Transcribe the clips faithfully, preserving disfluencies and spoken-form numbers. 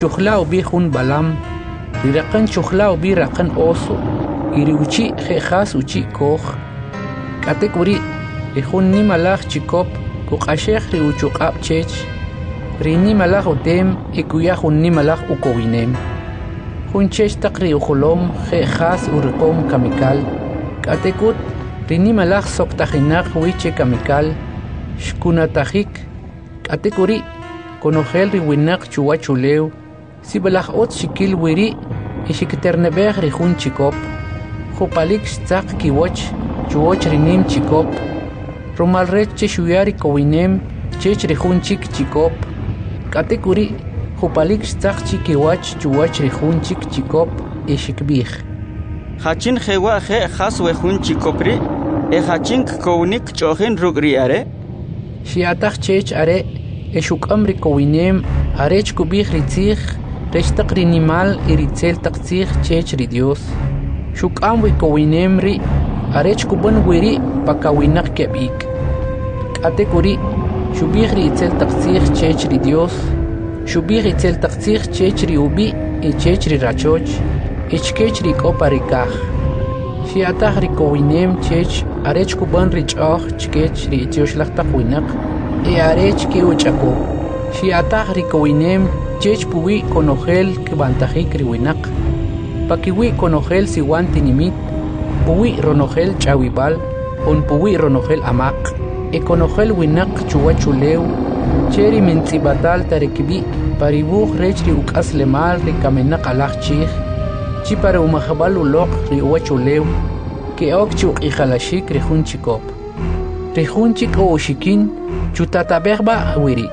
Chukla ubi hun balam, rirakan chukla ubi rakan oso, iri uchi jejas uchi koch. Katekuri, rihun ni malach chikop, kukashech ri uchukap chech, rini malach utem, ikuya hun ni malach ukowinem. Hun chech takri ukulom, jejas urikom kamikal. Katekut, rini malach soktajinak wiche kamikal, shkunatajik. Katekuri, konogel riwinak chuachuleu, si balach ot shikil wiri, ishikiternebeg rihun chikop, jupalik stzak kiwach, chuoch rinim chikop, romalrech cheshuyari kowinem, chech rihun chik chikop, katekuri, jupalik stzak chikiwach, chuoch rihun chik chikop, ishikbig. Hachin jewa je has wehun chikopri, e hachin kownik chohin rugri are? Shiatach chech are, eshukam rikowinem, arech kubig ritzich, rech rinimal iritzel takzich chech ri Dios. Shukam wikowinem ri, arech kuban wiri pakawinak kebik. Katekuri, shubig ritzel takzich chech ri Dios. Shubig ritzel takzich chech ri ubi, e chech ri rachoch, echkech ri koparikach. Shiatach rikowinem chech, arech kuban richoch chkech ri etiosh winak, e arech ki uchako. Shiatach rikowinem chech puwi konogel kibantajik riwinak. Pakiwi konogel siwan tinimit, puwi ronogel chawibal, on puwi ronogel amak. E konogel winak chuachuleu, cheri mentzibatal tarekibi, paribuj rechri ukas lemal rikamenak alach chich, chi para umajabal ulok ri uachuleu, ke ok chuk ijalashik rihun chikop. Rihun chik o ushikin, chutatabegba wiri.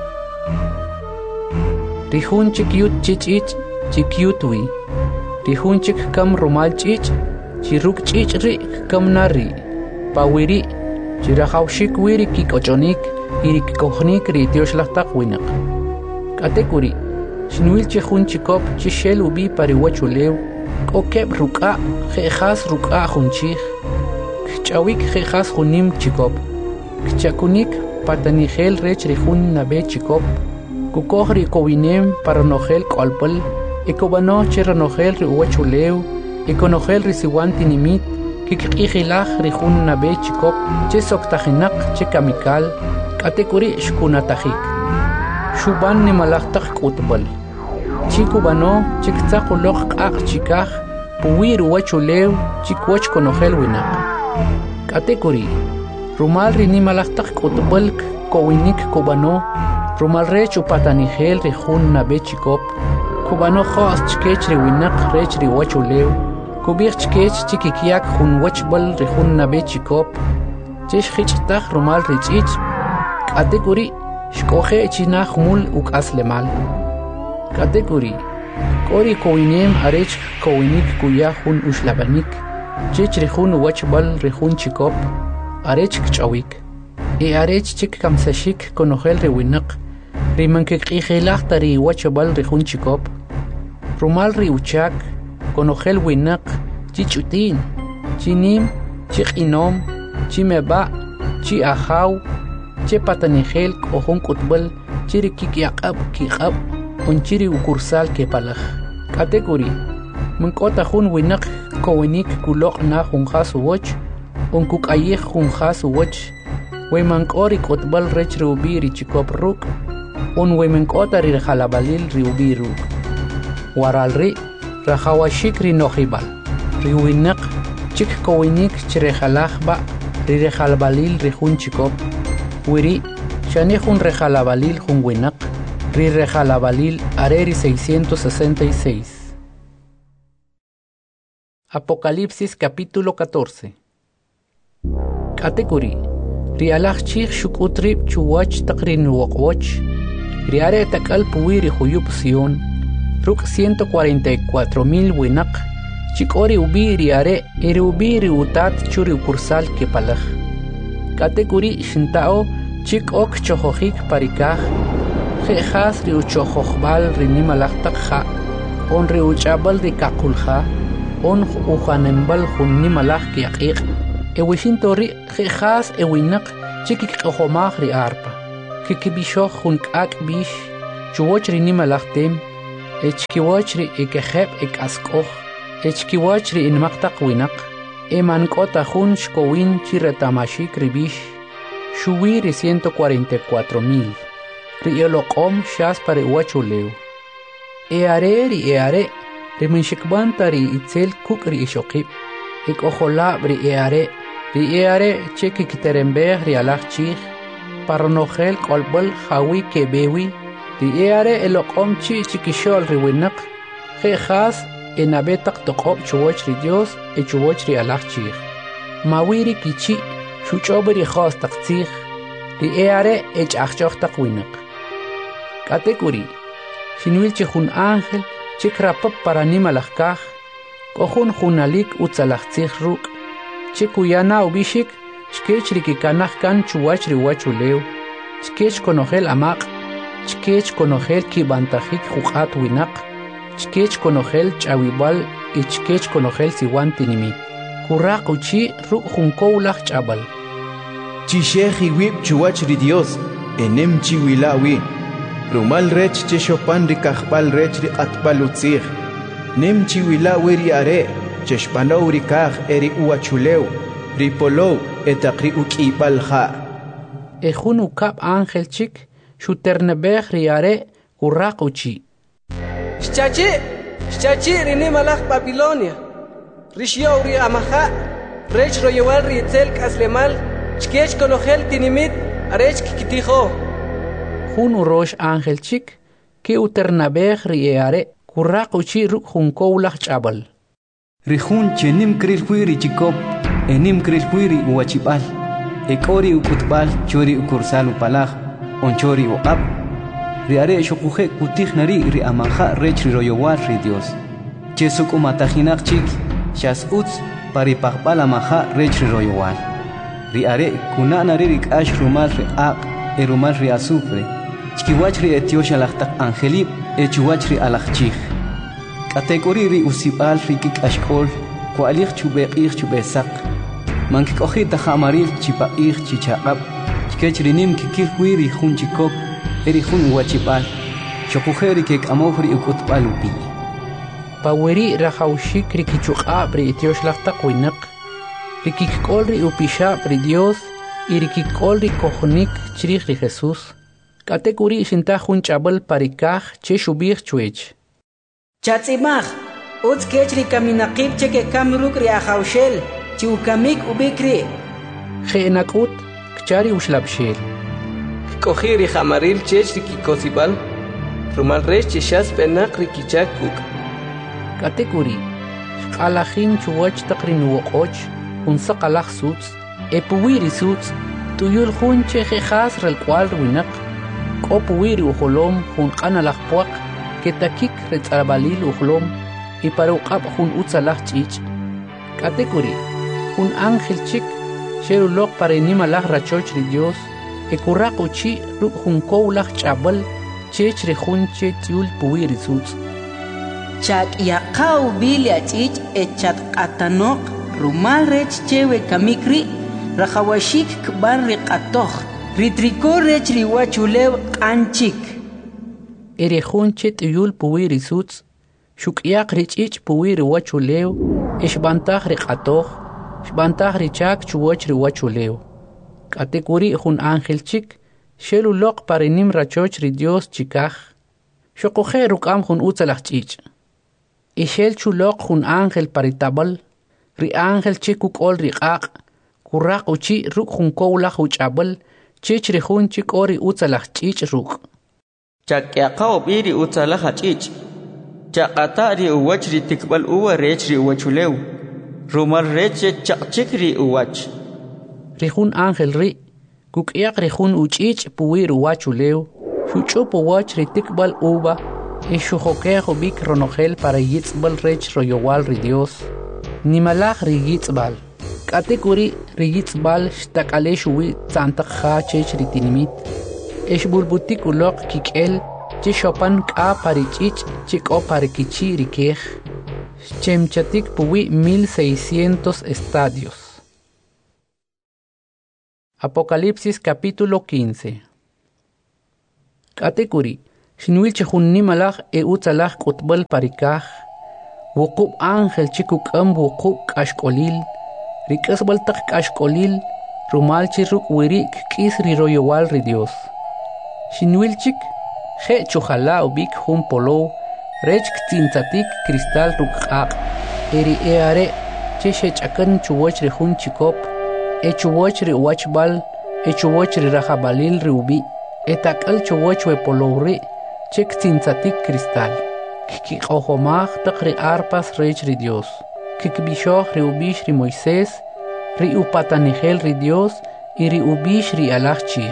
Rihun chikyut chichich, chikyutwi. Rihun chik kam rumal chich, chiruk chich ri kam nari. Pawiri, chirahawshik wiri kikochonik, iri kikochnik ri tioshlachtak winak. Katekuri, shinwil chihun chikop chishel ubi pariwachulew, kokeb ruka, jejas ruka junchich, kchawik jejas junim chikop, kchakunik patanigel rech rihun nabe chikop, kukohri kowinem para nogel kolpel, ekobano cheranogel ri uachuleu, ekonogel ri siwan tinimit, kikikijilaj rihun nabe chikop, che soktajinak che kamikal, katekuri shkunatajik. Shuban ni malachtak kutbal. Chikubano chiktzaqulok qaq chikaj, puwir uachuleu, chikwach konogel winak. Katekuri, rumal ri ni malachtak kutbal kowinik kubano, rumal rech upatanigel rihun nabe chikop, kubano khos chkech ri winak rech ri wachuleu, kubich chkech chikikiak hun wachbal rihun nabe chikop, chesh khichtaj rumal richich, katekuri, shkoje chinaj mul ukas lemal. Katekuri, kori kowinem arech kowinik kuya hun ushlabanik, chech rihun wachbal rihun chikop, arech kchawik. E arech chik kamsashik konogel riwinak, rimankikijilaj tari wachabal rihun chikop, rumal ri uchak, konogel winak, chichutin, chinim, chiqinom, chimeba, chi ajaw, che patanigel kohon kutbal, chiri kikiaqab kiqab, on chiri ukursal kepalaj. Katekuri, munkota hun winak kowinik kulok na junjas uwach, on kukayej junjas uwach, Wemankori kotbal rech riubi ri chikop ruk, un wemankota ri jalabalil riubi ruk. Waralri, rajawashik ri nojibal, riuinak, chik kowinik chirejalajba, ri rejalabalil ri jun chikop, wiri, shanijun rejalabalil jun winak, ri rejalabalil areri seiscientos sesenta y seis. Apocalipsis capítulo catorce. Katekuri. Rialach chich shukutrip chuwach takrin wokwach, riare takal puwiri huyup sion, ruk ciento cuarenta y cuatro mil winak, chikori ubi riare, eri ubi riutat churi ukursal kepalaj. Katekuri shintao, chik ok chohojik parikaj, jejas riuchohojbal rinimalaj takja, on riuchabal de kakulja, on ujanembal junimalaj kiaqiq, ewishintori jejas ewinak chikik qhomaj ri arpa kikibisho jun k'ak bish chuwoch ri nimalajtem echkiwachri ikejeb ikaskoj, echkiwachri inmaqtaq winaq, emankota jun shkowin chiretamashik ribish, shuwiri ciento cuarenta y cuatro mil, rioloqom shas pare wachuleu. Eare ri eare, riminshikbanta ri itzel kuk ri ishokib, ik ojolab ri eare, ri eare cheki kiterembeh ri alach chich, parnogel kolbol hawi kebewi, ri eare eloqom chi chikishol ri winak, jejas enabetak toqob chuwoch ri Dios e chuwoch ri alach chich. Mawiri kichi shuchob ri khos tak chich, ri eare ech achchoch tak winak. Katekuri, Shinwil chihun ángel, chikrapap para nimalajkaj, kohun junalik utzalajtzij ruk, chikuyana ubishik, chkech rikikanaj kan chuwach riwachuleu, chkech konogel amaq, chkech konogel kibantajik juqat winak, chkech konogel chawibal y chkech konogel siwan tinimit. Kuraq uchi ruk junkoulaj chabal. Chisheji wib chuwach ri Dios, enem chiwilawi. Rumal rech che chopan ri kajpal rech ri qatpal utzij. Nem chiwila weri are, che shpanow ri kaj eri uachuleu, ri polow etaqri ukipal ja. Ejun ukap ángel chik, shuternebej ri are kuraq uchi. Shchachi, shchachi ri nimalaj Babilonia. Rishyow ri amaja, rech royewal ri etzel kaslemal, chkech konogel tinimit, arech kikitijo. Jun urosh ángel chik, que uternabej rieare, kuraq uchi ruk junkoulaj chabal. Rihun chenim kril huiri chikop, enim kril huiri uachipal, ekori ukutbal chori ukursal upalaj, onchori uqab. Riare shokuje kutij nari ri amaja rech ri royowal ri Dios. Chesuk umatajinak chik, shas utz paripaqbal amaja rech ri royowal. Riare kunanari rik ash rumal ri aq, erumal ri azufre. Chkiwachri etiosh alachtak angelib, echuwachri alachchich. Kategori ri usibal rikik ashkol, kualich chubeqich chubesak. Mankikohita hamaril chipaich chichaqab, chkechrinim kikirwiri hun chikop, eri hun uachipal. Shokujeri kek amofri ukutpalupi. Paweri rajaushik rikichuqab ri etiosh lachtak winak, rikikol ri upishab ri Dios, y rikikol ri kohnik chrich ri Jesús. Katekuri shintahun chabal parikaj che shubich chuech. Chatzimach, uts kechri kaminaqib cheke kamruk ri ajaushel, chiukamik ubikri. Jeenakut, kchari ushlabshel. Kohiri hamaril chech ri kikosibal, rumal rech cheshas penak ri kichakuk. Katekuri, shkalajin chuwach takrin uokoch, unsaqalaj suts, epuwiri suts, tuyul hun che jejas rel cual winak. Kopuwiri uholom hun qanalaj puaq, ketakik retzarabalil uholom, y para uqab hun utzalaj chich. Katekuri, hun ángel chik, sherulok para inimalaj rachoch ri Dios, e kuraq uchi ruk hun koulaj chabal, chech re hun che tiul puwiri suts. Chak yaqaw bilia chich e chat qatanok, rumal rech chewe kamikri, rajawashik kban ri qatoj. Ritricor rech riwachulew qanchik. Erejun chet yul puwiri suts, shukyak richich puwiri wachulew, eshbantaj riqatoj, shbantaj richak chuwach riwachulew. Katekuri jun ángel chik, shelulok parinim rachoch ri Dios chikaj, shokoje rukam jun utzalaj chich. Ishel chulok jun ángel paritabal, ri ángel chikuk ol riqaq, kuraq uchi ruk jun koulaj uchabal, chich rihun chik ori utzalaj chich ruk. Chakyaqaw biri utzalaj chich. Chaqata ri uwach ri tikbal uwa rech ri uwachulew. Rumal rech chaqchik ri uwach. Rihun ángel ri, kukyak rihun uchich puwir uwachulew, shuchup uwach ri tikbal uwa, e shujokejo bik ronogel para yitzbal rech royowal ri Dios. Nimalaj ri yitzbal. Katekuri rigitzbal shtakale shuwi tzantak ha chech ritinimit. Esh bulbutik ulok kikel, che shopan ka parichich, chiko parikichi rikej. Chemchatik puwi mil seiscientos estadios. Apocalipsis capítulo quince. Katekuri, Xinwil chihunni malach e utzalach kutbal parikaj. Wuqub ángel chikuk am wuqub kashkolil. Rikasbal tak kashkolil. Rumal chiruk wirik kis riroyowal ri Dios. Xinwil chik je chujala ubik hun polo. Rech ktinzatik cristal rukaq. Eri eare che shechakan chuwach ri hun chikop. E chuwach ri wachbal. E chuwach ri rajabalil ri ubi. E takal chuwach we polo ri. Che ktinzatik cristal. Kiki ojomaj tak ri arpas rech ri Dios. Kiki bishoch ri ubish ri Moisés. Ri upatanigel ri Dios. Y ri ubish ri alach chich.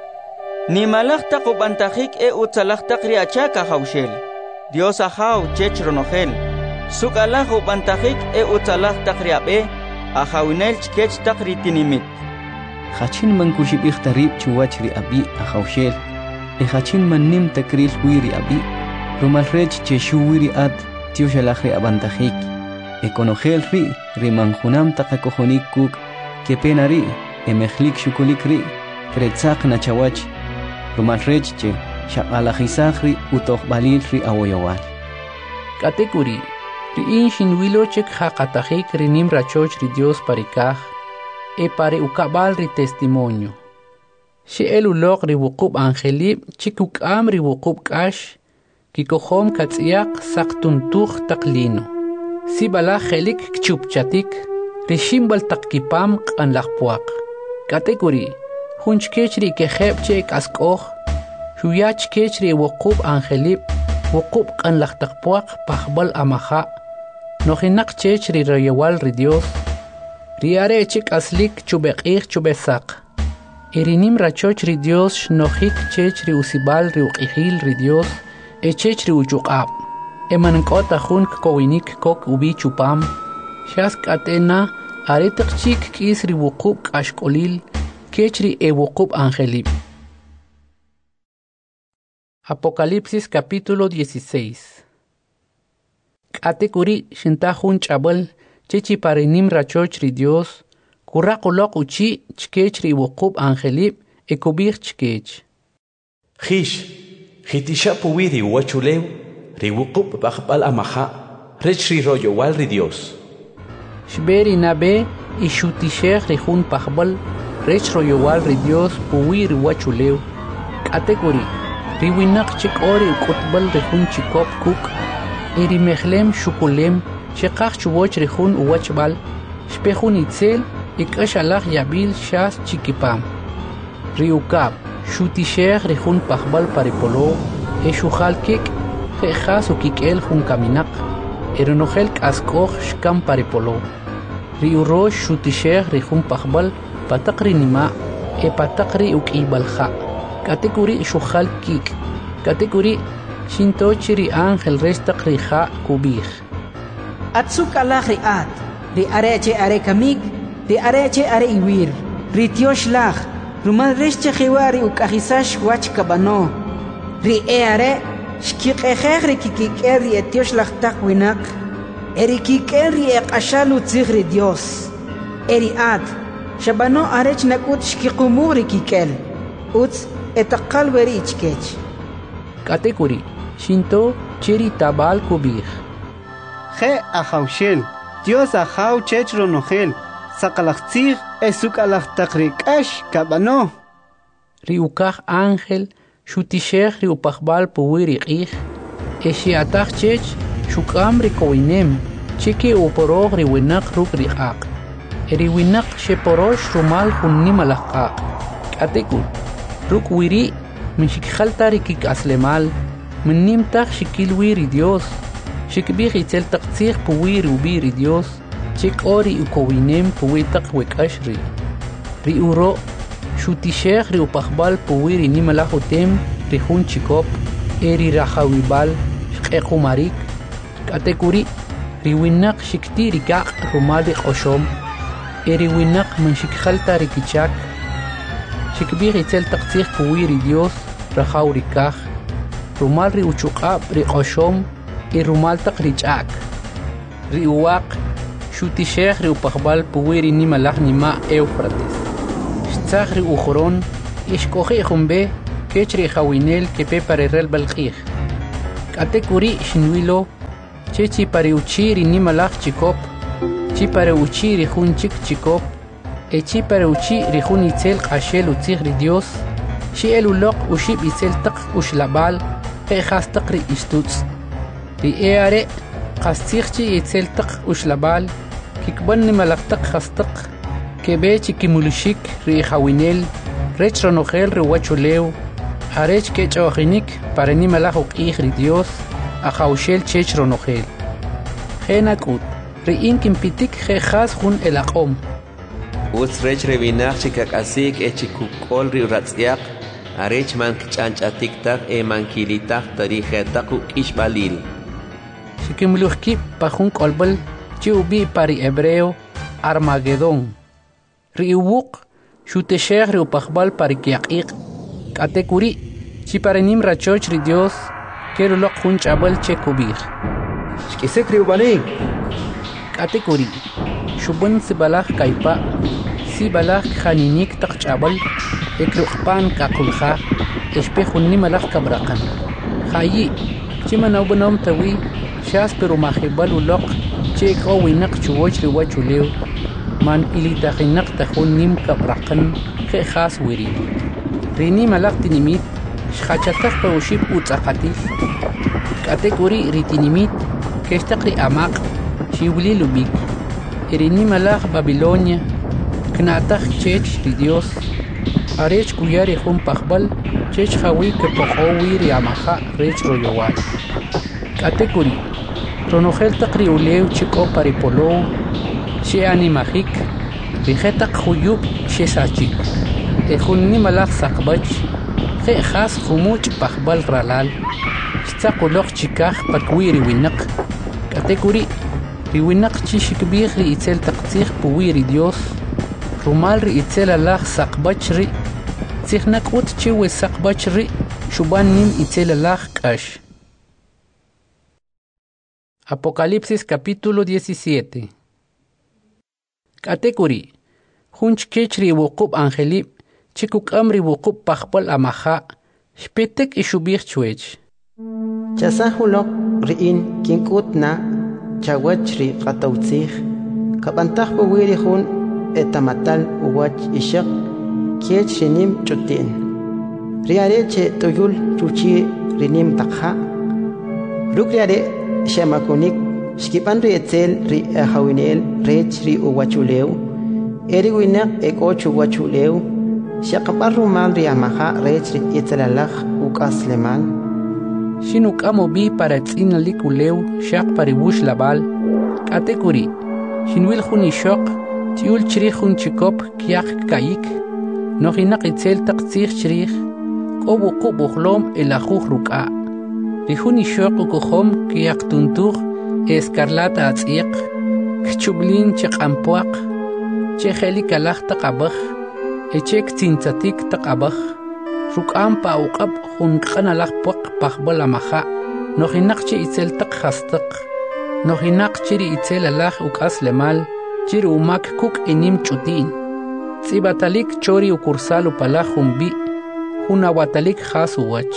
Ni malach tak upantajik e utzalach tak ri achaka haushel. Dios ahaw chech ronogel. Suk alach upantajik e utzalach tak ri abe. Ahawinel chkech tak ri tinimit. Hachin man kushibich tarib chuwach ri abi ahawshel. E hachin man nim takril wiri abi. Rumal rech che shuwiri ad tio shalach ri abantajik. E konogel ri ri manjunam takakojonik kuk. Ke pena ri e mechlik shukulik ri. Kretzak na chawach. Rumal rech che shaqalajisaj ri utoh balil ri awoyowal. Katekuri. Ri in shinwilo chek haqatajik ri nim rachoch ri Dios parikaj. E pare ukabal ri testimonio. She elulok ri wukub angelib chikuk am ri wukub kash. Kikohom katsiak saktuntuch taklino. Si bala helik kchupchatik. Ri shimbal takkipam kan lakpuak. Katekuri. Hunchkech ri keheb chek askoh. Huyach kech ri wukub angelib. Wukub kan laktakpuak pahbal amaha. Nohinak chech ri royewal ri Dios. Riare chik aslik chubekich chubesak. Irinim rachoch ri Dios nohik chech ri usibal ri uqihil ri Dios. E chech ri uchuqab. E mankota hun kowinik kok ubi chupam. Shas katena aretak chik kis ri wukub kashkolil. Kech ri e wukub angelib. Apocalipsis capítulo dieciséis. Katekuri shintahun chabal. Chechi parinim rachoch ri Dios, kuraqulok uchi chkech ri wukub angelib, e kubich chkech. Hish, hitisha puwi ri wachulew, ri wukub baqbal amaha, rech ri royowal ri Dios. Shberi nabe, ishutishech ri hun pahbal, rech royowal ri Dios puwi ri wachulew. Katekuri, ri winak chik ori ukutbal ri hun chikop kuk, iri mechlem shukulem, Shekach chuwoch rihun uwachbal, shpehun itzel, ikash alach yabil shas chikipam. Riukab, shutishech rihun pahbal paripolo, eshuhal kik, jechas ukikel hun kaminak, eronogel kaskoch shkam paripolo. Riurosh shutishech rihun pahbal, patakri nima, e patakri ukibalha. Katekuri shuhal kik, katekuri shintochiri angel restak riha kubich. Atsuk Allah riat, ri areche are kamik, ri areche are iwir, ri tiosh lach, rumal reche khiwari ukahisash wach kabano, ri e are, shkik echer ri kikiker ri etiosh lach tak winak, eri kiker ri ek ashalu tzigri Dios, eri ad, shabano arech nakut shkikumur ri kikel, uts etakal weri ichkech. Katekuri, shinto chiri tabal kubich. Je ahawshel, Dios ahaw chech ronogel, sakalachtzig esuk alachtakrikash kabano. Riukach ángel, shutishech riupachbal puwiri ich, eshiatach chech, shukam rikowinem, chiki uporog riwinak ruk riak. Eriwinak sheporosh rumal hunnim alachak. Katekul, ruk wiri, minshikhalta rikik aslemal, minnimtach shikil wiri Dios. Shikbich itzel taqtzich puwir ubiri Dios, chik ori ukowinem puwitak wekashri. Ri uro, shutishech ri upachbal puwiri nimalahutem ri hun chikop, eri rahawibal, shkekumarik, katekuri, ri winak shikti rikak rumadik oshom, eri winak man shikhalta rikichak, shikbich itzel taqtzich puwiri Dios, rahawrikach, rumal ri uchukab ri oshom, y rumal takrichak. Riuak, shutishech riupachbal puwiri ni malach ni ma Eufrates. Shtzach riuchoron, ishkoje jumbe, كيشري خوينيل كبي باريرل بالقيخ كاتيكوري شنويلو تشي باريوتشيري نيمالاخ تشيكوب تشي باريوتشيري خونچيك تشيكوب اتشي باريوتشيري خوني تيل قاشيل وتيغري ديوس شي الو لوق وشي بيسيل تق وشلابال قي خاص تقري اشتوتس ري اياري قاستيختي يتسيل تق وشلابال كيكبن ملاق تق خاص تق كبيتي كيمولوشيك ري خوينيل ريتش رونوخيل رواتشو ليو هاريش كيتش اوخينيك بارني ملاخو قيخ ري ديوس اخاوشيل تشيش رونوخيل خينا كود ري انكم بيتيك خي خاص خون الاقوم وس ريتش ريبيناخ شكاك اسيك اتشي كوكول ري راتسياق هاريش مان كچانچ اتيك تاق اي مان كيليتاق تاريخي تاقو كيش باليل شكيملوخكي باخون قلبل تشيو بي باري ابريو ارماغيدون ريووق شو تشيخ ريو باخبال باري كياقيق كاتيكوري تشي بارنيم راتشوش ري ديوس كيرو لوق خون چابل تشي كوبيخ شكيسك ريو بالين كاتيكوري شو بن سبالاخ كايبا سبالاخ خانينيك تق چابل اكرو خبان كاقلخا اشبه خوني ملاخ كبراقن خايي تشي منو بنوم توي شاس برو ماخبال ولوق تشي كوي نق چووش رواچو ليو من إلي تاخنق تخون نيم كبرقن خي خاص ويري ريني ملاق تنميت شخاچتخ بوشيب وطاقتيف كاتيكوري ريتنميت كيشتقري أماق شيولي لوبيك ريني ملاق بابلونيا كناتخ تشيش ريديوس أريش كوياري خون بخبل تشيش خاوي كبخوي ريامخا ريش رويوال كاتيكوري رونوخيل تقري وليو تشيكو باريبولو شي انيماخيك بخيتق خيوب شي ساچيك اخوني ملاخ ساقبج خي خاص خموج بخبل رالال شتاقو لوق چيكاخ بكويري وينق كاتيكوري ريوينق تشي كبيخ ري اتسال تقتيخ بويري ديوس رومال ري اتسال الله ساقبج ري تيخنق قوت تشي ساقبج ري شوبان نيم اتسال الله كاش Apocalipsis capítulo diecisiete. Category Hunch kechri wukub angelip chikuk amri wukub pachpal amaha shpetek ishubich chwech Chasahulok riin kinkut na chawachri qatawtsih kabantah bawiri hun etamatal uwach ishak kech rinim chutin riareche tuyul chuchi rinim takha rukriare shamakunik Shkipan ri etzel ri ahawinel rech ri uwachuleu eri winak eko chuwachuleu shaqapar rumal ri amaha rech ri etzelalach ukaslemal Shinuk amo bi para tzina likuleu shaq paribush labal katekuri shinwil khuni shoq tiul chri khun chikop kiak kayik nohinak etzel taqtsir chrih qobu qobu khlom elakhuh ruka ri khuni shoq kokhom kiak tuntur Escarlata atsiq, kchublin chiqampuaq, cheheli kalaj taqabaj, echek tintzatik taqabaj, ruk'am pa uqab junq'analaj puaq pajbol amaja, nojinaqchi itzel taq hastaq, nojinaqchi ri itzel alaj uk'as lemal, chiri umak kuk inim chutin, tzibatalik chori ukursal upalaj jumbi, junawatalik jas uwach.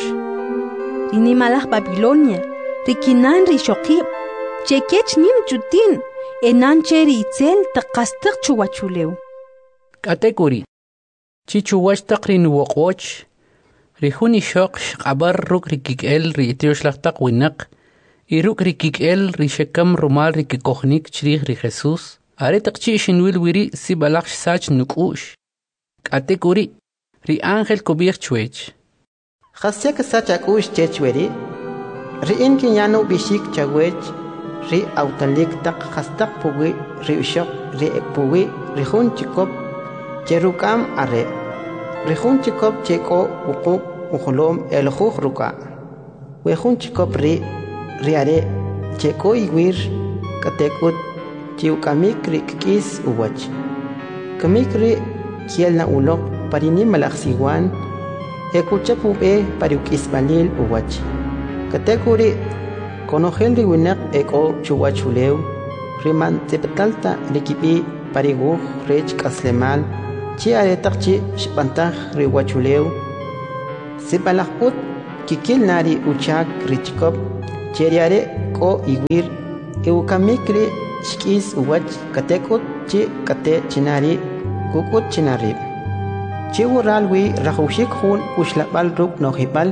Inimalaj Babilonia, rikinan rishoqib, Chekech nim chutin enan cheri itzel taqastaq chuwachuleu. Category Chichuwach taqrin woqwoch rihuni shoq shqabar ruk rikikel ri itioshlaqtaq winaq iruk rikikel ri shekam rumal rikikohnik chrih ri Jesus are taqchi shinwil wiri sibalaq sach nukush. Category ri ángel kubich chwech Khasyak sach akush chechweri ri inkin yanu bishik chawech ri autalik tak khastak puwi ri ushok ri ekpuwi ri hun chikop cherukam are ri hun chikop cheko uquk ukhulom el khukh ruka we hun chikop ri ri are cheko iwir katekut chiukamik ri kis uwach kamik ri kielna ulok parini malaksiwan ekuchapu e pariukis balil uwach katekuri Conogel de winak eko chuwachuleu, riman tepetalta likipi parigu rech kaslemal, chi aretakchi shpantach riwachuleu, Sibalakut kikil nari uchak richkop cheriare ko iwir eukamikri shkis uwach katekut chi kate chinari kukut chinarib. Chiwuralwi rahushik hun ushlabal ruk nohibal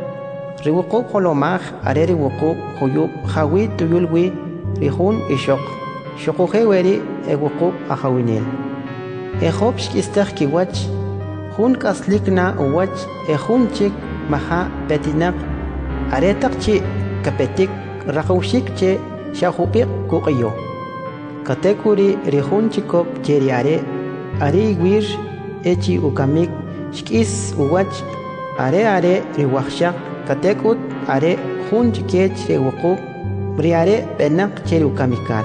riwuku kolomaj are riwuku huyub hawi tuyulwi rihun ishok shokuhe weri ewuku ahawinel. Ehop shkistak kiwach hun kaslikna uwach ehun chik maha petinak aretak chi kapetik rahushik che shahupik kukayo. Katekuri rihun chikop cheriare ari wir echi ukamik shkis uwach are are riwakshak katekut are hun chikech rewuku briare penak cheri ukamikal.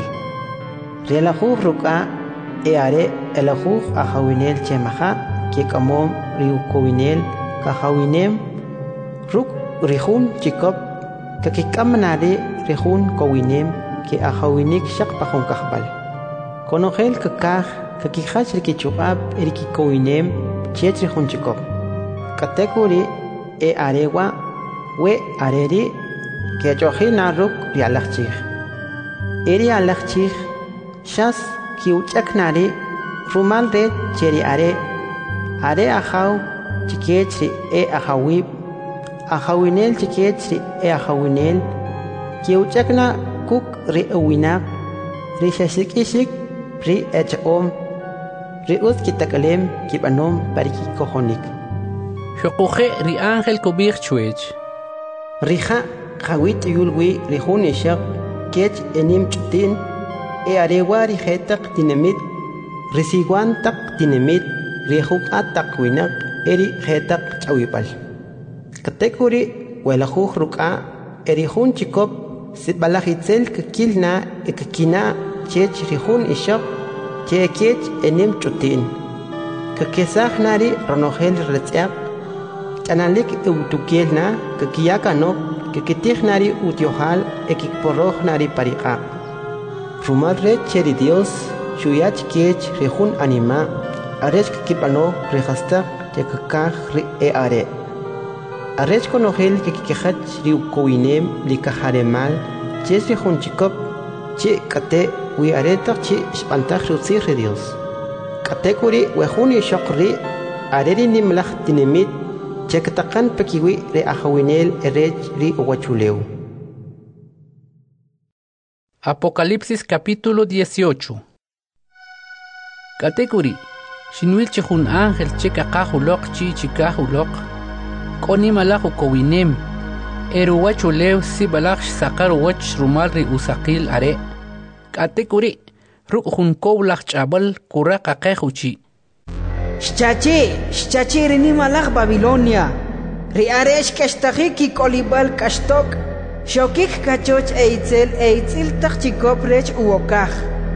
Relahuj ruka e are elahuj ahawinel chemaha ke kamom riukowinel kahawinem ruk rihun chikop kakikamnari rihun kowinem ke ahawinik shak pahon kahbal. Konogel kakaj kakihach rikichukab erikikowinem chet rihun chikop. Katekuri e arewa we areri ke chohina ruk rialachich. Eri alachich shas kiuchaknari rumal re cheri are are ahaw chikechri e ahawib ahawinel chikechri e ahawinel kiuchakna kuk ri awinak ri shashikishik ri echom ri uz kitakalem kibanom pariki kohonik. Shokuhe ri ángel kubich chuech. Rija hawit yulwi ri hunishak kech enim chutin e arewa rijetak dinamit risiguantak dinamit rihuk atak winak eri jetak chawipal. Katekuri welahuj ruka erihun chikop sibalahitzel kakilna ekakina chech rihun ishak chekech enim chutin. Kakesaj nari ronogel retziak chanalik eutukielna kakiyakano kakitij nari utiohal ekikporoj nari parika. Rumal re cheri Dios shuyach kech rihun anima arech kipano rehastak yakakaj ri e are. Arech konogel kikikejach riukowinem likajaremal ches rihun chikop chi kate wi aretak chi shpantaj rutzij re Dios. Katekuri wehun yishok ri areri nimlaj tinimit chekatakan pekiwi re ahawinel erech ri uwachuleu. Apocalipsis capítulo dieciocho. Katekuri, shinwil chihun ángel chekakahulok chi chikahulok, koni malaku kowinem, eruwachuleu sibalak sakar wach rumal ri usakil are. Katekuri, ruk hun kowlak chabal kura kakehuchi. Shchachi, shchachi rini malak Babilonia, ri aresh kashtahiki kolibal kashtok, Shokik kachoch eitzel eitzil tak chikop rech uokaj.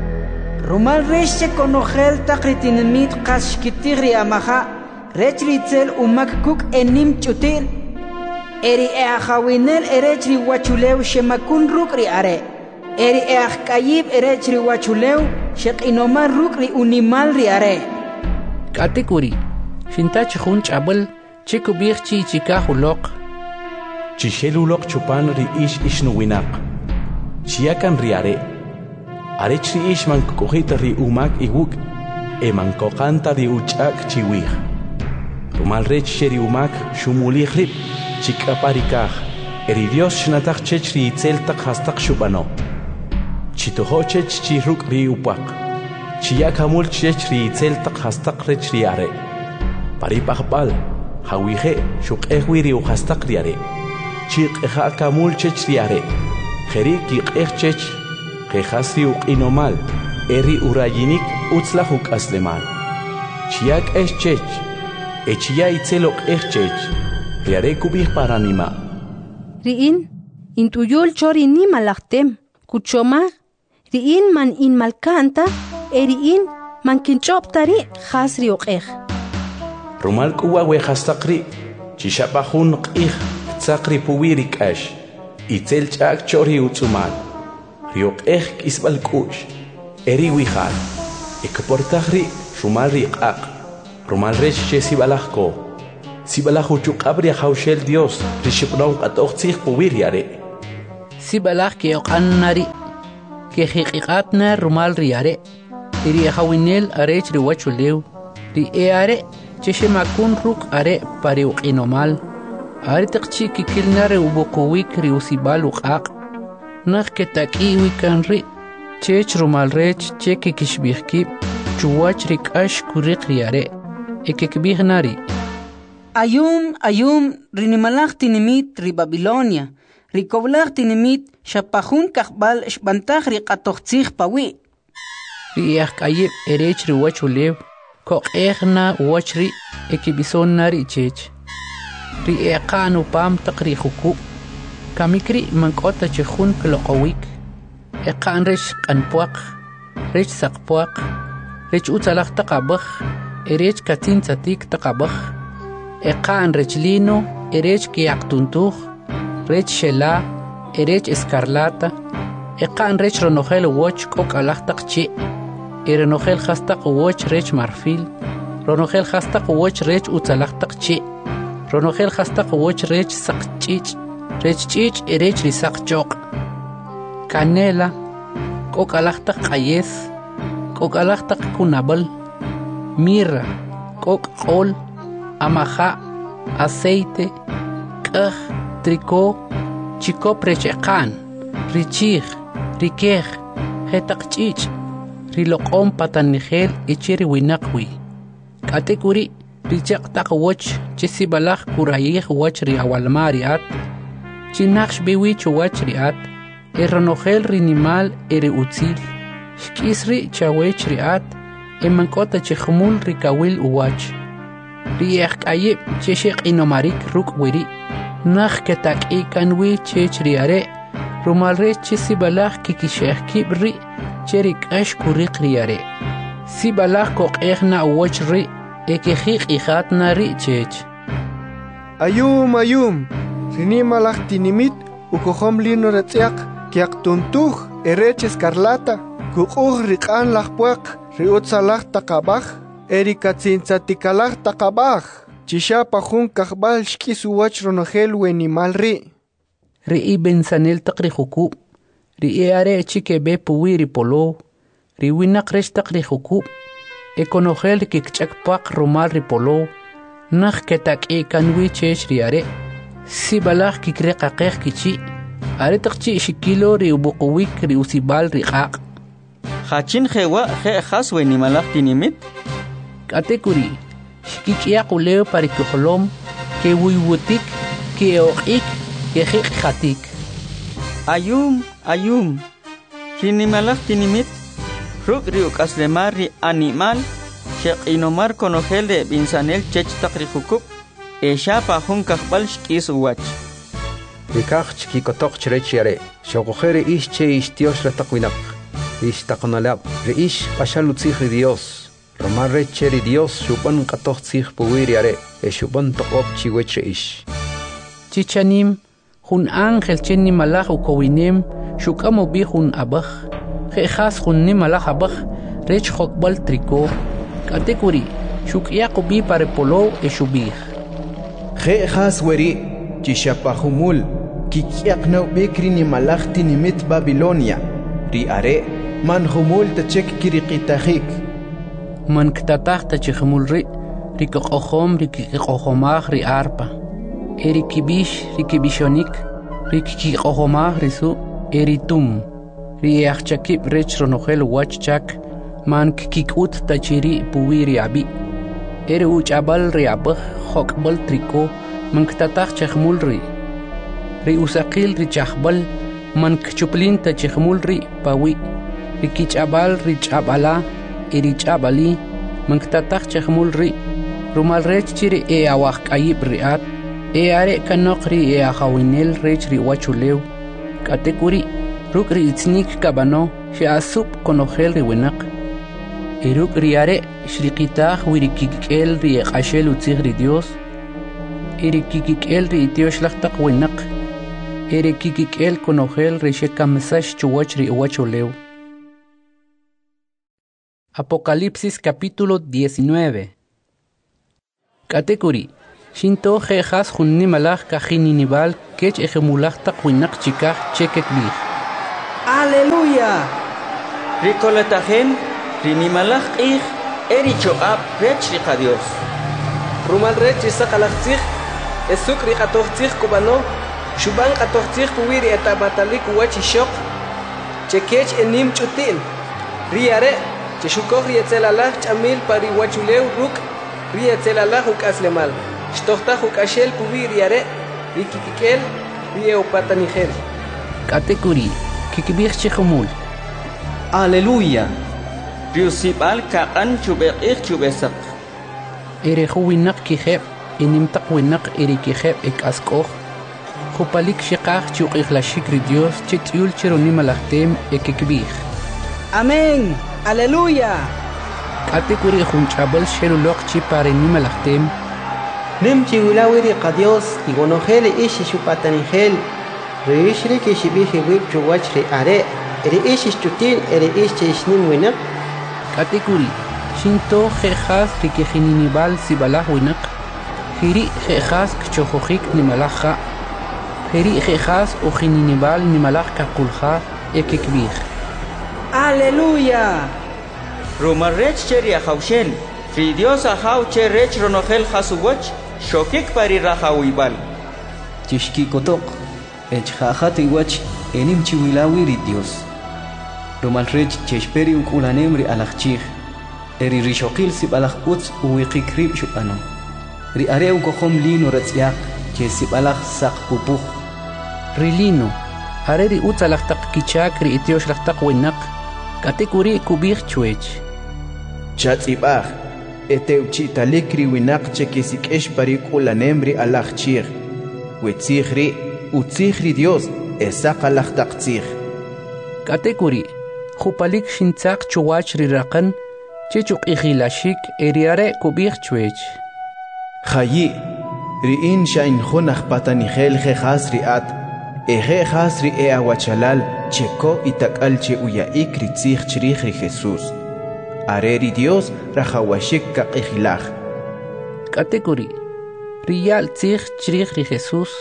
Rumal rech che konogel tak ritinimit kas shkitigri amaha rech ritzel umak kuk enim chutin. Eri e ahawinel erech riwachulew shemakun ruk ri are. Eri e ahkayib erech riwachulew shek inoman ruk ri unimal ri are. Katekuri, shintach hun chabal chikubir chi chikahulok. Chishelulok chupan ri ish ishnuwinak. Chiakan riare. Arech ri ish man kokojita ri umak iwuk. E man kokanta ri uchak chiwih. Rumal rech sheri umak shumulih rip. Chikaparikaj. Eri Dios shnatak chech ri itzeltak hastak shubano. Chitoho chech chiruk ri upak. Chiakamul chech ri itzeltak hastak rech riare. Paripakbal. Hawije shukehwi ri uhastak riare. Chik eja kamul chech riare. Jeri kik echech. Jejasri uk inomal. Eri urayinik utzlahuk aslemal. Chiak eschech. Echia itzelok echech. Riare kubih paranima. Riin, intuyul chori ni malaktem. Kuchoma. Riin man in malkanta. Eriin man kinchoptari jasri uk ech. Rumal kuwa wejastakri. Chishapahun qih. Tsakri puwirik ash, itzel chak chori utzumal, riok ech kisbal kush, eri wihal, ekportahri rumal riqaq, rumal resh chesibalahko, Sibalaj uchuqabri haushel Dios, rishibron qatoqtzih puwiri are. Sibalaj ke oqannari, ke hiqiqatna rumal riare, iri hawinel arech riwachulew, ri eare, cheshemakun ruk are pari uqinomal, are taqchi kikilnare ubuquwik ri usibal uqaq, nakh ke takiwi kanri, chech rumal rech cheke kishbihkib, chuwach rikash kuriq riare, ekekbihnari. Ayum, ayum, rinimalach tinimit ri Babilonia, rikoblach tinimit shapahun kahbal shbantach ri qatoqtzih pawi. Ri kayib erech ri wachulew, kok ehna wachri ekibisonnari chech. Ri eqanu pam taqri huku, kamikri mankota chehun kloqawik, eqan rech qanpuaq, rech saqpuaq, rech utalach taqabach, erech katin tzatik taqabach, eqan rechlino, erech kiaqtuntuj, rech shela, erech escarlata, eqan rech ronogel woch kok alach chi, erenogel hastaq woch rech marfil, ronogel hastaq woch rech utalach chi, ronogel hastaq woch rech saqchich, rech chich erech risaq choq, canela, kok alach qayes, kok alach kunabal, mirra, kok qol, amaja, aceite, kaj, tricó, chico precheqan, richij, riquej, jetaqchich, riloqom patanigel ichiri winaqwi. Katekuri, richaq taqwoch, chesibalaj kurayij wach ri awalmariat, chinaqsh biwich wach riat, erronogel rinimal eri utzil, shkisri chawech riat, emankota chejmul rikawil uwach. Riech kayib cheshek inomarik ruk wiri, nakh ketak ikanwi chech riare, rumalre chesibalaj kikisheh kibri, cherik ash kurik riare. Sibalaj kok ehna uwach ri, ekejik ijatna ri chech. Ayum, ayum, rinimalach tinimit, ukohom lino retziak, kiaktuntuj, erech escarlata, kukuj rikan lachpuak, riutzalach takabaj, erikatzintzatikalaj takabaj, chishapajun kahbal shkisuwach ronogel wenimal ri. Ri ibensanel taqri huku, ri eare chike be puwiri polo, ri winak resh taqri huku, ekonogel kikchakpak rumal ri polo, nakh ketak ikanwi chech riare, sibalaj kikre qaqeq kichi, are taqchi shikilo ri ubuquwik ri usibal ri qaq. Hachin jewa je khas wenimalach tinimit? Katekuri, shkikia kuleo parikuholom, ke wiwutik, ke oqik, ke jikhatik. Ayum, ayum, rinimalach tinimit, ruk riuk aslemar ri animal, shek inomar konogel de binsanel chech takrihukup, e shapa hun kahbal shkis uwach. Rikach chkikotok chrechiare, shokojere ish che ish tios retakwinap, ish takonalab, re ish pashalutzih Dios. Romar recheri Dios shupan katoch tzich puwiriare, e shupan tokop chiweche ish. Chichanim, hun ángel chenni malach ukowinem, shukamo bi hun abach, jejas hun ni malach abach, rech hokbal triko, katekuri, shukyako bi pare polo e shubih. Jejas weri, chishapahumul, kikiak no bekri ni malach tinimit Babilonia, ri are, man humul tachek kirikitahik. Man ktatahta chihmulri, rikoqohom rikikohomah ri arpa, erikibish rikibishonik, rikikohomah risu, eritum, riachchakib rech ronogel wachchak, man kikut tachiri puwiri abi, eri uchabal riabah hokbal triko, man ktatah chihmulri, ri usaqil richahbal, man kchuplin tachihmulri pawi, rikichabal richabala, irichabali, manktatach chahmulri, rumal rech chiri e awak ayib riat, e are kanokri e ahawinel rech ri wachulew, katekuri, ruk ri itznik kabano, she asup konogel ri winak, e ruk ri are shriqitach wirikikel ri eqashel utzig ri Dios, e rikikel ri itiosh lachtak winak, e rikikel konogel ri shekamsash chuwach ri wachulew. Apocalipsis capítulo diecinueve. Katekuri, Shinto jejas junni malach kajininival kech ejemulach takwinaq chikaj chekekbij. Aleluya. Ricolatajen, rinimalach ij, erichoab rech riqa Dios. Rumal rech isaqalachtzij, esuk riqatochtzij kubano, shuban qatochtzij puwiri etabatalik uwachishok, chekech enim chutin. Riare, cheshukoj rietzelalaj chamil pari wachuleu ruk, rietzelalaj ukaslemal. Shtochtaj ukashel puwiri riare, rikikikel, rieopatanijel. Katekuri, kikibij chejumul. Aleluya. Riusibal kaqan chubeqij chubesak. Ereju winak kijeb, inimtak winak erikijeb ek askoj. Jupalik shiqaj chuqijlashik ri Dios chetiul cheronimalahtem ekekbij. Amén. Aleluya. Katekuri junchabel sherulok chiparenimalahtem. Nem chiwilawiri qa Dios igonojele ishi shupatanijel. Reishri kishibiji wib chuwach ri are. Eri ishi chutin eri ishi ishnim winak. Katekuri, shinto jejas rikejininival sibalah winak. Hiri jejas kchojojik nimalaja. Hiri jejas ojininival nimalaj kakulja ekekbij. Aleluya. Rumarech cheri ajaushel, Fri Dios ajau che rech ronojel jasuwach, shokik pari rajawibal. Chishkikotok, echjajat iwach enim chiwilawiri Dios. Rumalrech cheshperi ukulanemri alachchij, eri rishokil sibalach utz uwiqikrib shupano. Ri are ukohom lino ratzyak, che sibalach sak pupuj. Rilino, are ri utz alachtak kichak ri itiosh lachtak winak, katekuri kubij chuech. Chatzibaj, ete uchitalik ri winak chekisikesh parik ulanemri alachchij. Wetzijri, utzijri Dios, esaq alachtaktzij. Katekuri, jupalik shintzak chuwach riraqan, chechuk ijilashik eriare kubij chuech. Jayi, riin shain junaj patanijel jejas riat, ejejas ri e aguachalal, cheko itakal che uyaik ritzij chirij ri Jesús. Areri Dios rajawashik kaqijilaj. Katekuri, riyal tzij chirij ri Jesús.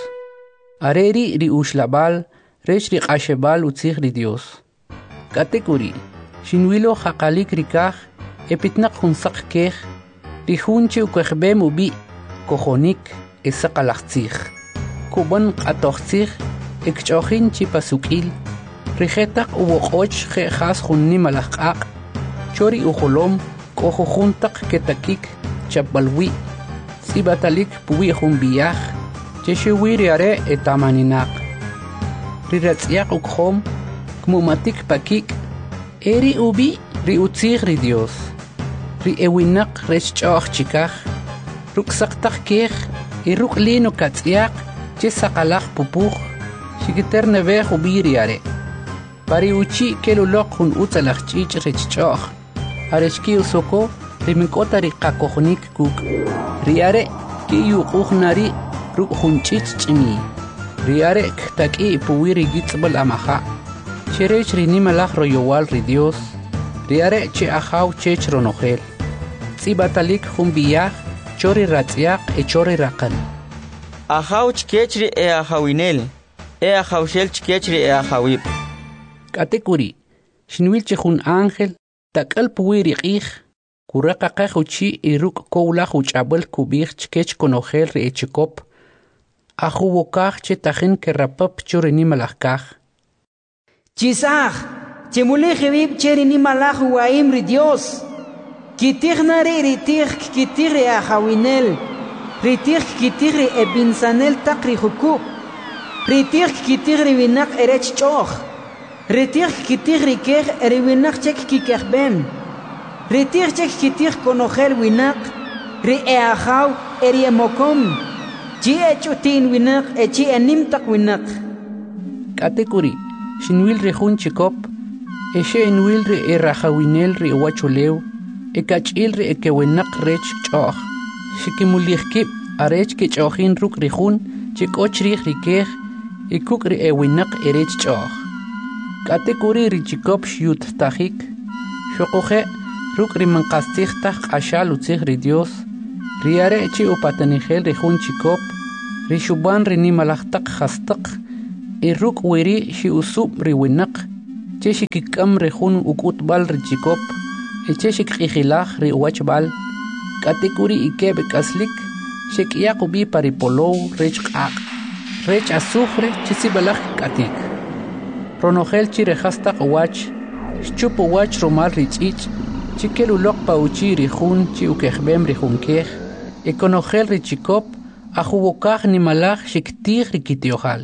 Areri ri ushlabal, rech ri qashebal utzij ri Dios. Katekuri, shinwilo jaqalik rikaj, epitnaq junsaq kej, rijunche ukwejbem ubi, kojonik, esaqalachtzij. Kuban qatochtzij, ekchojin chipasukil, rijetaq uwoqoch jejas junni malajqaq, chori ujolom, kojojuntaq ketakik, chapbalwi, sibatalik puwi junbiyaj, cheshewiri are etamaninaq. Riratzyak ukhom, kmumatik pakik, eri ubi ri utzij ri Dios. Ri ewinak rech ch'oj chikaj, ruksaqtaq kej, i ruk lino katzyak, che saqalaj pupuj, shikiter nevej ubi ri are. Pari uchi kelulok jun utzalaj ch'ich rech ch'oj, arechki usoko, ri minkota ri qakojonik kuk. Ri are ki yuquj nari ruk jun ch'ich ch'imi. Riare ktaki puwiri gitzbal amaja. Cherech rinimalaj royowal ri Dios. Riare che ajau chech ronojel. Tzibatalik jumbiyaj, chori ratzyak e chori raqan. Ajau chkechri e ajawinel, e ajaushel chkechri e ajawib. Katekuri, shinwil chejun ángel, takal puwiri qij, kuraka qajuchi i ruk koulaj uchabel kubij chkech konojel ri echikop. Ajubokaj che tajin kerrapap chorini malajkaj. Chisaj, chemuleje vib cherini malaj uaim ri Dios. Kitij nari ritij kitij ri ajawinel. Ritij kitij ri ebinsanel takri hukuk. Ritij kitij ri winak erech choj. Ritij kitij ri kej eri winak chek kikejbem. Ritij chek kitij konojel winak. Ri e ajaw eri emokom. Chi echutin winak e chi enimtak winak. Katekuri, shinwil ri jun chikop, eshe enwil ri e rajawinel ri wachuleu, e kachil ri e kewinak rech ch'oj. Shikimulihkib arech ke ch'ojin ruk ri jun, chikoch ri kej, e kuk ri e winak erech ch'oj. Katekuri ri chikop shiyut tajik, shokoje ruk ri manqastij taj q'ashal utzij ri Dios, riare chi upatanigel rihun chikop rishuban rinimalaktak hastak iruk wiri shi usub riwinak che shikikam rihun ukutbal richikop che shikijilaj riwachbal katikuri ikebe kaslik shikiyakubi paripolo rech qaq rech azufre chisibalaj katik ronogel chirehasta wach chupo wach romal richich chikelu lok pauchi rihun chi ukejbem rihunkej ekonogel richikop ajubokaj nimalaj shiktij rikitiojal.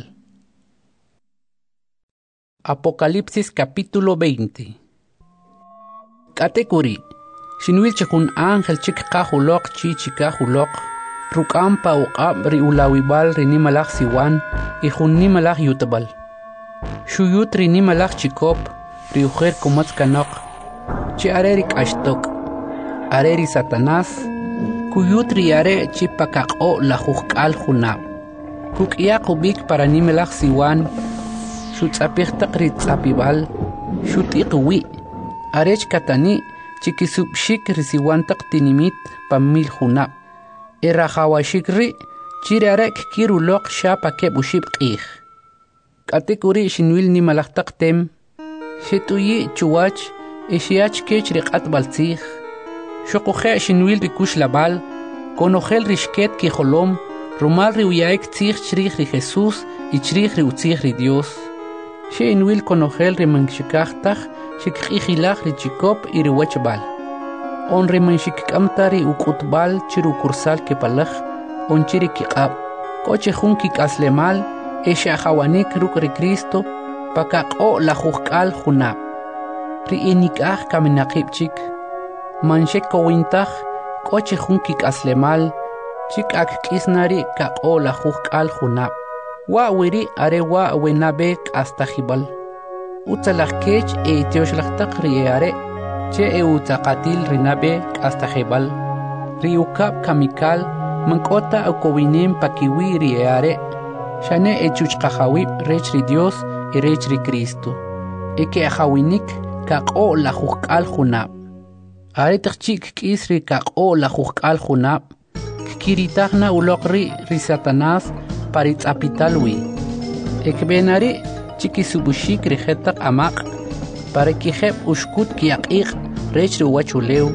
Apocalipsis capítulo veinte. Katekuri Shinwil chikun ángel chik kahulok chi chikahulok Rukam pa uqab ri ulawibal rini malak siwan ihun ni malak yutabal. Shuyut rini malak chikop ri ujer kumats kanok. Chi arerik ashtok. Areri Satanás. Kuyut ri are chi pakako la jukal junab. Kukia kubik para ni malak siwan. Shut apirtak ri tzapibal. Shut iqwi. Arech katani chikisubshik ri siwantak tinimit pamil junab. Erahawashikri chirarek kirulok shapa kebushib qih. Katekuri shinwil ni malaktaktem. Shetuyi chuwach ishiach kech riqat baltzih. Shokuhe shinwil rikush labal. Konogel rishket ki holom. Rumal riuyaik tzih chrih ri Jesús y chrih riutzih ri Dios. Shinwil konogel rimanshikachtach shikijilach richikop y riwachbal. On remanshik kamtari ukutbal chiru kursal kepalaj on chiri kiqab koche jun kikaslemal esha hawanik rukri Cristo pakaqo la jukal junab ri inikaj kaminaqibchik manshek kowintaj koche jun kikaslemal chikak kisnari kaqo la jukal junab wa wiri are wa wenabe hasta jibal utzalaj kech e tioshlashtaq ri are che eutaqatil rinabe hasta jebal riukab kamikal mankota ukowinem pakiwi riare shane echuchqahawib rech ri Dios y rech ri Cristo eke ahawinik kaqo la jukal junab are tachik kisri kaqo la jukal junab kiritagna ulokri ri Satanás parit apitalwi ekbenari chikisubushik ri jetaq amaq para que jeb ushkut kiaqig rech ruwachuleu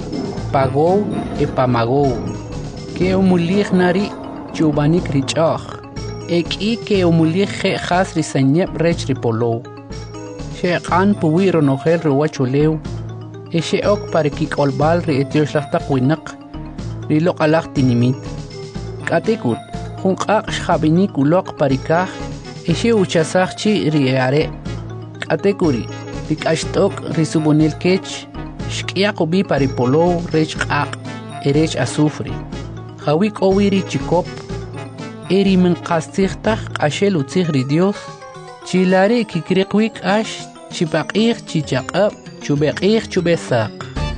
pagou e pamagou que umulig nari chubanik richach eki que umulig je khas risanyeb rech ripolo sheqan puwi ronogel ruwachuleu e sheok para que kolbal ri etioshlataq winak ri loqalaq tinimit katekut junqaq xabinik ulok parikaj e she uchasaq chi riare katekuri Rikashtok risubonil kech shkiakobi paripolo rech qaq erech azufre hawik owiri chikop eri min qastigtaj qashel utzig ri Dios chilari kikriqwik ash chipaqig chichaqab chubeqig chubesaq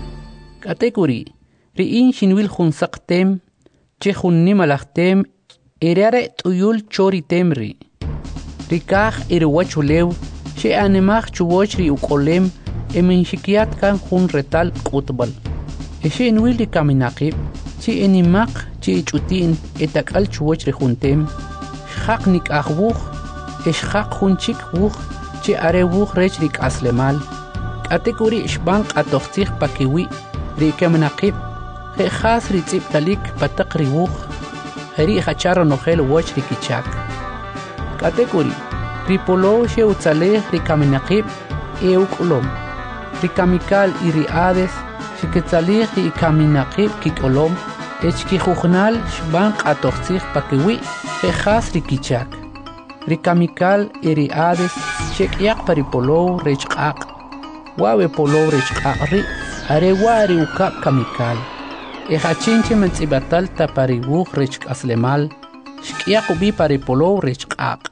katekuri ri in shinwil khunsaqtem che khunni malachtem erare tuyul chori temri rikaj erwachulew she animach chuwoch ri ukolem eminchikiat kan jun retal qutbal eshe inwili kaminaqib chi inimaq chi chutin etakal chuwoch ri juntem xaq nik akhbuj eshaq junchik buj chi are buj rech ri aslemal katekuri shban qatoxtij pakiwi ri kaminaqib he khas ri tsiptalik pataq ri buj heri khacharo nogel woch ri kichak katekuri Ripolo she utzalej rikaminaqib e ukulom. Rikamikal y riades shiketzalej rikaminaqib kikolom. Echkijugnal shban qatoxtij pakiwi jejas rikichak. Rikamikal y riades shekyaq paripolo rechqaq. Wawe polo rechqaq ri arewa ri ukab kamikal. Ejachinche mentsibatal taparibuj rechq aslemal. Shkyaq ubi paripolo rechqaq.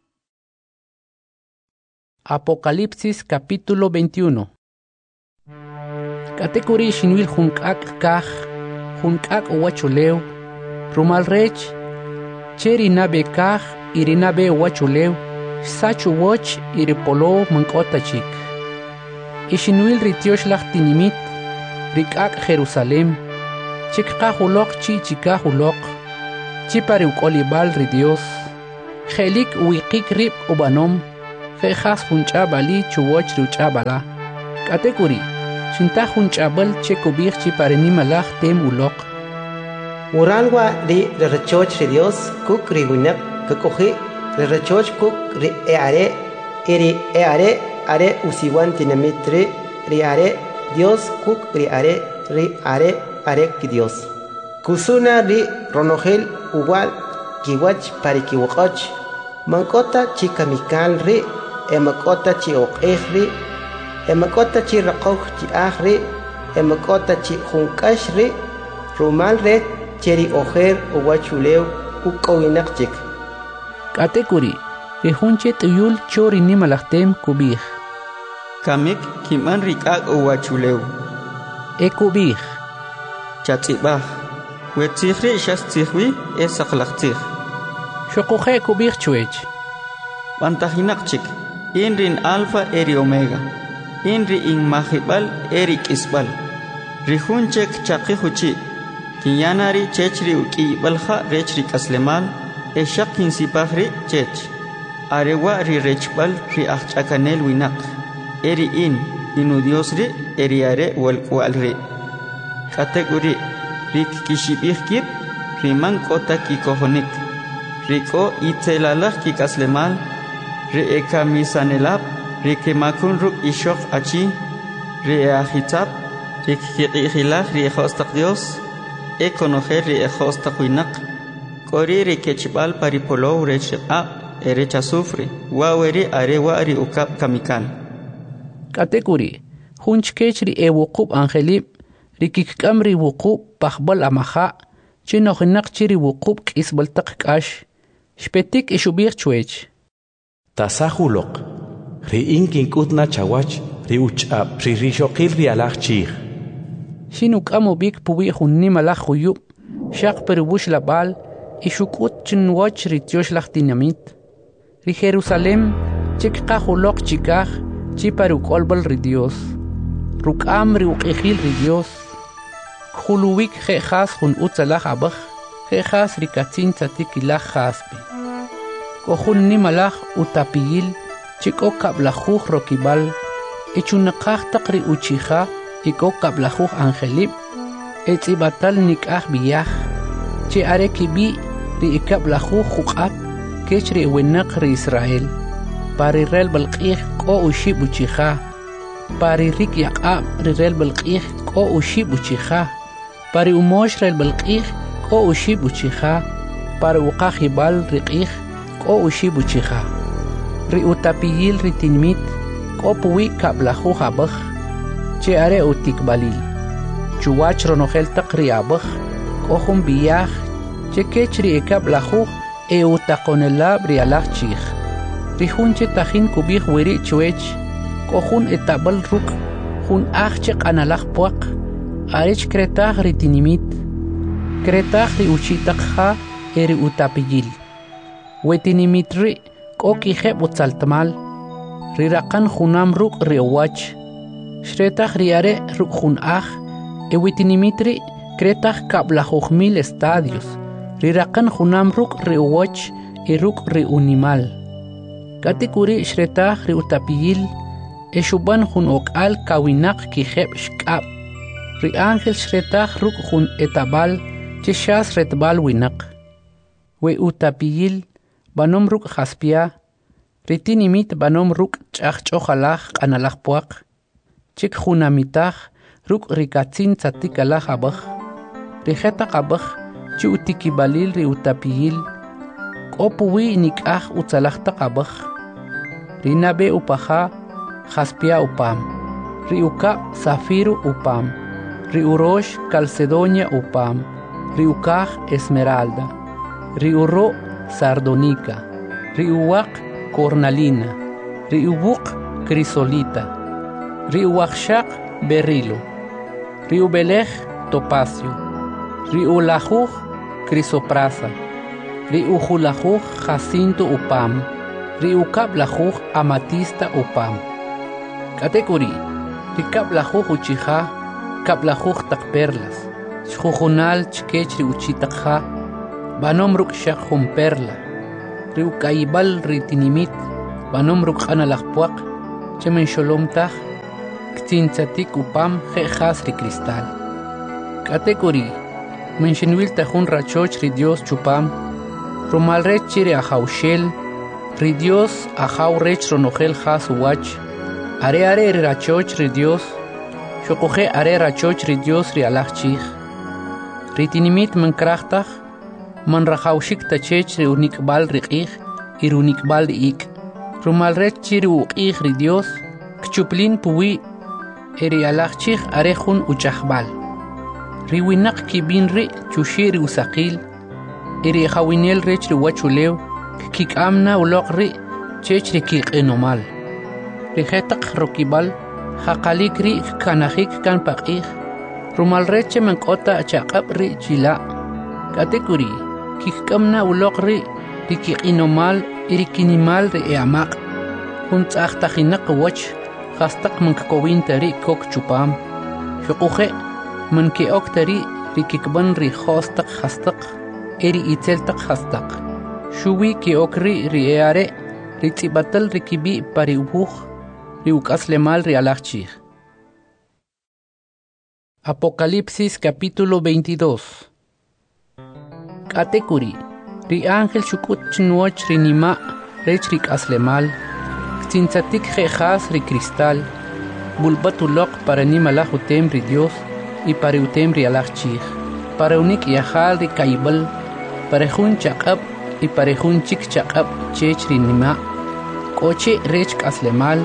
Apocalipsis capítulo veintiuno. Katekuri shinwil junkak kaj, junkak wachuleu, rumal rech, cheri nabe kaj, irinabe wachuleu, sachu woch iripolo mankota chik. Ishinwil ritiosh lach tinimit, rikak Jerusalem, chikqahulok chi chikahulok chipari ukolibal ri Dios Jelik wikik rip ubanom Jejas hunch'abali chuwoch ruch'abala Katekuri Shinta hunch'abal chekubich chipareni malach tem ulok Uranwa ri rechoch ri Dios kuk ri winak kakoji ri rechoch kuk ri eare eri eare are usiwan tinamitri ri are Dios kuk ri are ri are are ki Dios Kusuna ri ronogel uwal kiwach parikiwakach Mankota chi kamikal ri emakota chi oqej ri emakota chi raqoj chi aj ri emakota chi junkash ri rumal re cheri ojer uwachulew uqowinak chik Katekuri rihunche tuyul chori ni malachtem kubij Kamik kiman rikak uwachulew E kubij Chatzibaj Wetzihri shastzihwi e saqlaqtzih Shokuje kubij chuech Bantajinakchik Inrin alfa eri omega Inri in mahibal eri kisbal Rihunchek chaqihuchi Kinyanari chechri uki balha rechri kaslemal E shakin sipahri chech Arewa ri rechbal ri achchakanel winak Eri in inu diosri eri are walkwalri Kategori Rik kishibihkib Riman kota kikohonik Riko itzelalaj kikaslemal Re'eka misanelab Rikemakun ruk ishok achi Re'ahitab Rikkiqihilaj ri'ejostaq Dios Ekonojer ri'ejostaq winak Kori rikechibal paripolow rechiqa Erecha sufre Waweri arewa ri ukab kamikal Katekuri Hunchkech ri ewukub angelib Rikikam ri wukub pahbal amaha Chinojinak chiri wukub kisbaltaq kash Shpetik ishubir chuech Tasahulok Ri inkin kutna chawach Ri uchab Ri rishokil ri alach chih Shinuk amubik puwi hunni malach huyub Shaq peribush labal Ishukut chinwach ri tiosh lach dinamit Ri Jerusalem Chikqa hulok chikaj Chiparu kolbal ri Dios Rukam ri uqijil ri Dios Khuluwik jejas hun utzalach abaj Jejas ri katzin tzatikilach jaspi Kohun ni malach utapiyil Chiko kablajuj rokibal Echunaqaj taqri uchija Iko kablajuj angelib Etzibatal nikaj biyaj Che are kibi ri ikablajuj juqat Kech ri winak ri Israel Pari rel balqij ko ushib uchija Pari rik yaqab ri rel balqij ko ushib uchija Pari umosh rel balqij ko ushib uchija Pari uqajibal riqij ko ushib uchija Ri utapiyil ri tinmit ko puwi kablajuj abaj Che are utikbalil Chuwach ronogel taq ri abaj Ko jun biyaj Che kech ri ikablajuj e utaqonelab ri alaj chij Ri junche tajin kubij wiri chuech Ko jun etabal ruk Jun ajche qanalaj puaq Arech kretaj ri tinimit Kretaj ri uchitaqja e ri utapiyil We tinimit ri ko kijeb utzaltmal Ri raqan junam ruk ri owach Shretaj ri are ruk jun aj E we tinimit ri kretaj kablajuj mil estadios Ri raqan junam ruk ri owach E ruk ri unimal Katikuri shretaj ri utapiyil E shuban jun okal kawinak kijeb shkab Ri ángel shretaj ruk jun etabal Che shas retbal winak We utapiyil Banom ruk jaspia Ri tinimit banom ruk ch'aj ch'ojalaj q'analaj puaq Chik junamitaj ruk ri katzin tzatikalaj abaj Ri jetaq abaj Chi utikibalil ri utapiyil K'o puwi nik'aj utzalaj taq abaj Ri nabe upaja jaspia upam Ri ukab zafiro upam Ri urosh calcedonia upam Ri ukaj esmeralda Ri uro sardonica Ri uwaq cornalina Ri ubuq crisolita Ri uwaqshaq berilo Ri ubelej topacio Ri ulajuj crisoprasa Ri ujulajuj jacinto upam Ri ukablajuj amatista upam Katekuri Ri kablajuj uchija kablajuj taq perlas Chjujunal chkech ri uchitakha. Banom ruk shak perla. Ri ukaibal ri tinimit. Banom ruk analakpuak. Chemen sholom taj. Ktinzatik upam jejas ri cristal. Katekuri. Menshinwil tajun rachoch ri Dios chupam. Rumal rech chiri ajaushel. Ri Dios ajau rech ronogel jas uwach. Are are ri rachoch ri Dios. Shokoje are rachoch ri Dios ri alachchich. Ri tinimit men krachtach. Man rajaushik tachech ri unikbal ri qich. Ir unikbal ri ik. Rumal rech chiri uqich ri Dios. Kchuplin puwi. Eri alachchich are jun uchajbal. Ri winak kibin ri chushiri usaqil. Eri jawinel rech ri wachulew. Kik amna uloq ri chech ri kik enomal. Ri jetaq rokibal. Jaqalik ri kanajik kan paqij. Rumal reche men kota chaqab ri chila. Katekuri. Kik amna uloq ri ri kik enomal. Iri kinimal ri eamaq. Jun tzaqtajinak wach. Khastaq man kakowin tari kok chupam. Shukuje man ke ok tari ri kikban ri khostaq khastaq. Eri iteltaq khastaq. Shuwi ke ok ri ri eare ri tibatal ri kibi pari ubuj ri ukaslemal ri alachchich. Apocalipsis capítulo veintidós. Katekuri. Ri ángel shukut chnuoch ri nima rech ri kaslemal. Tzinzatik jejas ri cristal, bulbatulok para ni malahutem ri Dios y para utem ri alachchich, para unik yahal ri kaibal, para jun chaqab y para jun chik chaqab chech ri nima, koche rech kaslemal,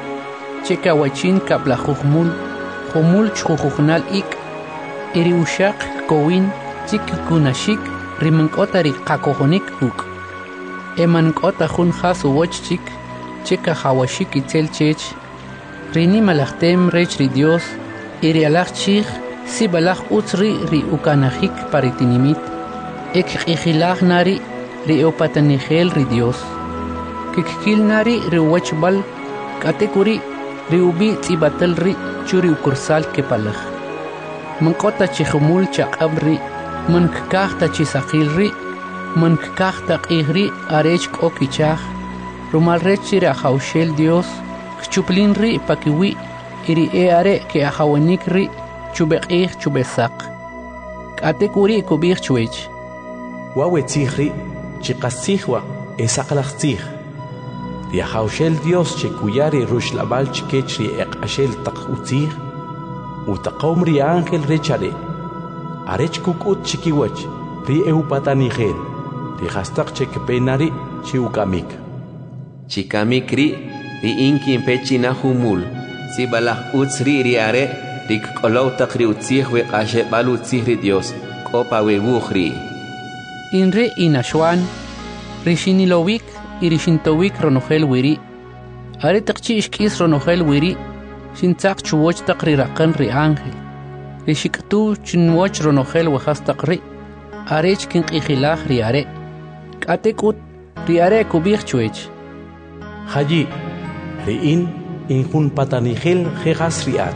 cheka wachin kaplajuhmul, humul chujujnal ik, iri ushak kowin chik kunashik rimankota ri kakohonik uk, emankota jun has uwoch chik, cheka hawashik itzel chech, rini malachtem rech ri Dios, iri alachchich, si balach utzri ri ukanajik paritinimit, ek ikhilach nari ri opatanigel ri Dios, kikil nari ri wachbal, katekuri ri ubi tzibatel ri churi ukursal kepalach. Mankota chihumul chaqabri, mankakta chisakil ri, mankakta qihri arech kokichach, Rumal rechi ri ajaushel Dios, kchuplin ri pakiwi, iri eare ke ajawanik ri, chubeqih chubesaq. Katekuri kubih chuech. Wawe tzihri, chikasihwa, esaqlachtzih. Ri ajaushel Dios chekuyari rushlabal chikech ri eqashel taqutzih, utaqom ri ángel rechare. Arech kukut chikiwach, ri eupatanigel, ri hastaq chekpenari chiukamik. Chikamikri ri inkin pechina humul si balach utzri ri are rik kolow takri utzih we qashe bal utzih ri Dios kopa we bukhri inre inashwan rishinilowik irishintowik ronogel wiri are taqchi ishkis ronogel wiri shintzaq chuwoch taqri raqan ri ángel rishiktu chinwoch ronogel wahas taqri arech kin qihilaj ri are katekut ri are kubih chuech Haji, riin injun patanigel jejas riat,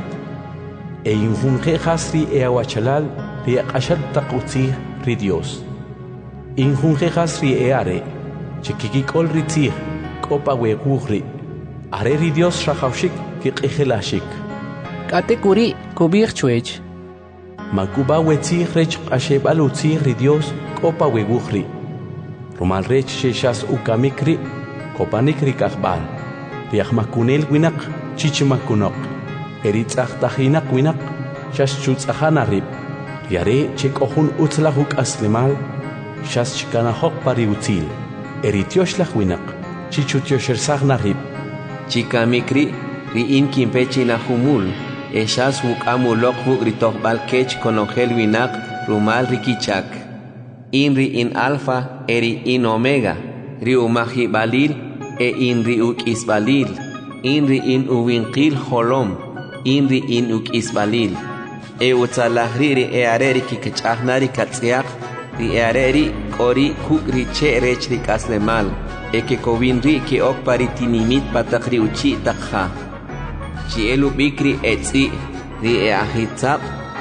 e injun jejas ri eawachalal ri akashal taqutzi ri Dios. Injun jejas ri eare, chikikikol ri tzih, kopa wegugri, are ri Dios rajaushik kiqijelashik. Katekuri kubir chuech. Makuba wetzih rech ashebal utzih ri Dios, kopa wegugri. Rumal rech sheshas ukamikri, Kopanik rikakbal, riakmakunel winak, chichimakunok, eritzachtajinak winak, shas chutzahana-rib, riare chekohun utzlahuk aslemal, shas chikanahok pariutzil, eritioshlah winak, chichutioshelsagna-rib. Chikamikri, riin kimpechina humul, eshas wuk amulok wuk ritokbal kech konogel winak, rumal rikichak. Inri in alfa, eri in omega. Riu mahi balil e inri uk isbalil, inri in uwinqil holom, inri in uk isbalil. E utzalahri ri e areri kikachnari katziak, ri e areri kori kuk ri che rech ri kaslemal, e ke kovin ri ki ok paritinimit patakri uchi takha. Chi elu bikri etzi ri e ahitzab,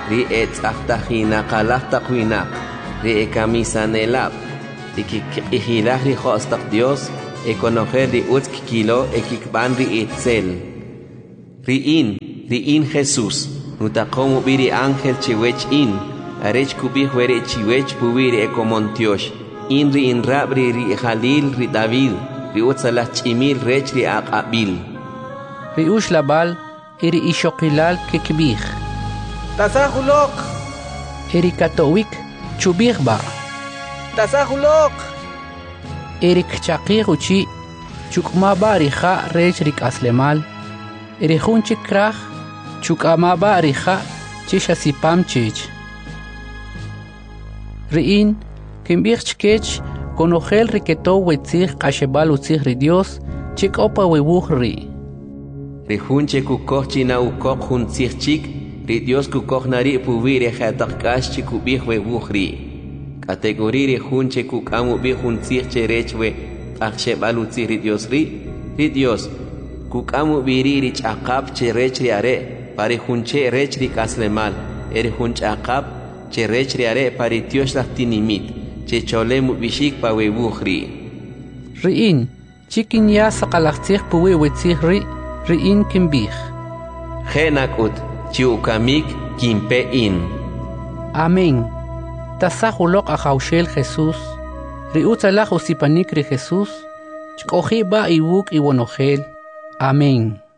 ri etz'aqtajina qalaqtaq winak, ri ekamisanelab, ri kikijilaj ri jo'ostaq Dios, ekonojer ri utzk kilo ekikban ri itzel. Ri in, ri in Jesús, nutaqomu biri ángel chiwech in, arech kubij were chiwech puwiri ekomontiosh, in ri in rabri ri Jalil ri David, ri utzalaj chimil rech ri aqabil. Ri ush labal, iri ishokilal kekbij. Tasahulok. Iri katowik, chubij ba. Tasahulok. Iri kchakir uchi, chukma ba rija rech rik aslemal. Iri hunchik kraj, chukama ba rija, chishasipam chich. Riin, kimbij chkech, konojel riketo wetzig kashebal utzig ri Dios, chik opa webuj ri. Ri hunche kukoh china ukok hun chik, ri Dios kukoh nari puwire khatakash chikubih webuj ri. Kategori ri hunche kukamu bi hun che rechwe, akshebal utzig ri Dios ri, ri Dios, kukamu biri ri chakap che rech ri are, pari hunche rech ri kaslemal, eri hunch akap, che rech ri are pari Dios la tinimit, che cholemu bishik pa webuj ri. Riin, chikin ya sakalachtig puwe wetzig ri, Riin kimbij. Genakut, chiukamik kimpe in. Amén. Tasahulok ajaushel Jesús. Riutzalaj usipanik ri Jesús. Chkoji ba iwuk iwonojel. Amén.